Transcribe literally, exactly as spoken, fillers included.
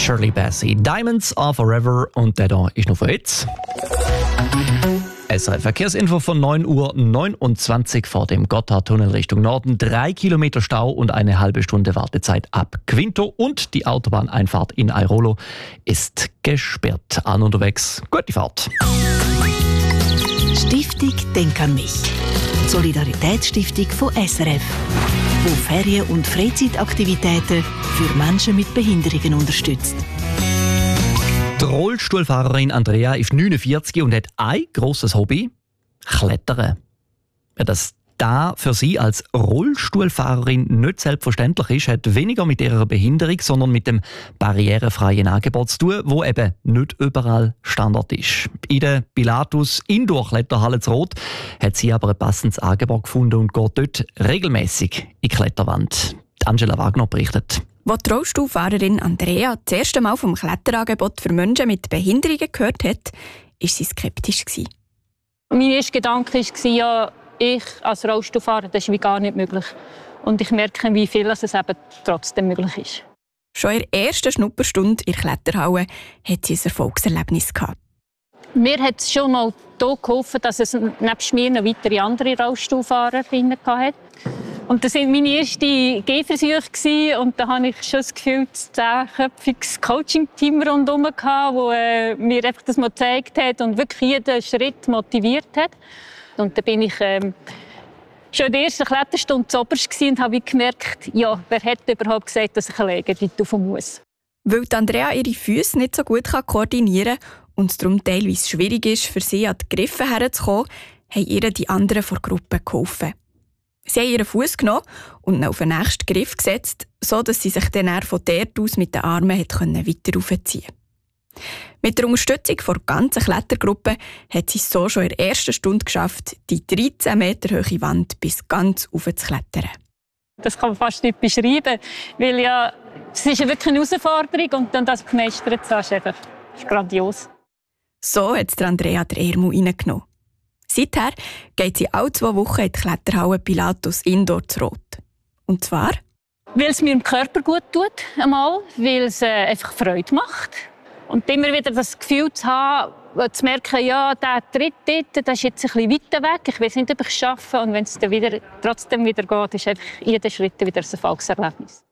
Shirley Bassey. Diamonds are forever und der hier ist noch für jetzt. S R F Verkehrsinfo von neun Uhr neunundzwanzig vor dem Gotthardtunnel Richtung Norden. Drei Kilometer Stau und eine halbe Stunde Wartezeit ab Quinto. Und die Autobahneinfahrt in Airolo ist gesperrt. An unterwegs. Gute Fahrt. Stiftung Denk an mich. Solidaritätsstiftung von S R F, die Ferien- und Freizeitaktivitäten für Menschen mit Behinderungen unterstützt. Die Rollstuhlfahrerin Andrea ist neunundvierzig und hat ein grosses Hobby: Klettern. Ja, dass das für sie als Rollstuhlfahrerin nicht selbstverständlich ist, hat weniger mit ihrer Behinderung, sondern mit dem barrierefreien Angebot zu tun, wo eben nicht überall Standard ist. In der Pilatus Indoor-Kletterhalle zu Rot hat sie aber ein passendes Angebot gefunden und geht dort regelmäßig in die Kletterwand. Angela Wagner berichtet. Als die Rollstuhlfahrerin Andrea das erste Mal vom Kletterangebot für Menschen mit Behinderungen gehört hat, war sie skeptisch. Mein erster Gedanke war, ja, ich als Rollstuhlfahrer, das ist wie gar nicht möglich. Und ich merke, wie viel es eben trotzdem möglich ist. Schon in der ersten Schnupperstunde in der Kletterhalle hat sie ein Erfolgserlebnis gehabt. Mir hat es schon mal geholfen, dass es nebst mir noch weitere andere Rollstuhlfahrerinnen hatte. Und das waren meine ersten Gehversuche. Und da hatte ich schon das Gefühl, das zehnköpfiges Coaching-Team rundherum, das äh, mir einfach das mal gezeigt hat und wirklich jeden Schritt motiviert hat. Und da bin ich ähm, schon in der ersten Kletterstunde zuoberst und habe gemerkt, ja, wer hat überhaupt gesagt, dass ich alleine dort rauf muss. Weil Andrea ihre Füße nicht so gut koordinieren kann und es darum teilweise schwierig ist, für sie an die Griffe herzukommen, haben ihr die anderen von der Gruppe geholfen. Sie haben ihren Fuß genommen und ihn auf den nächsten Griff gesetzt, sodass sie sich dann von dort aus mit den Armen weiter raufziehen konnte. Mit der Unterstützung der ganzen Klettergruppe hat sie es so schon in der ersten Stunde geschafft, die dreizehn Meter hohe Wand bis ganz rauf zu klettern. Das kann man fast nicht beschreiben, weil ja, es ist ja wirklich eine Herausforderung und dann das gemeistert zu haben, ist einfach grandios. So hat Andrea den Ärmel reingenommen. Seither geht sie alle zwei Wochen in die Kletterhalle Pilatus Indoor zu Rot. Und zwar? Weil es mir im Körper gut tut, einmal, weil es äh, einfach Freude macht. Und immer wieder das Gefühl zu haben, zu merken, ja, der Tritt dort, der ist jetzt ein bisschen weiter weg. Ich weiß nicht, ob ich es schaffe. Und wenn es dann wieder, trotzdem wieder geht, ist einfach jeder Schritt wieder ein Erfolgserlebnis.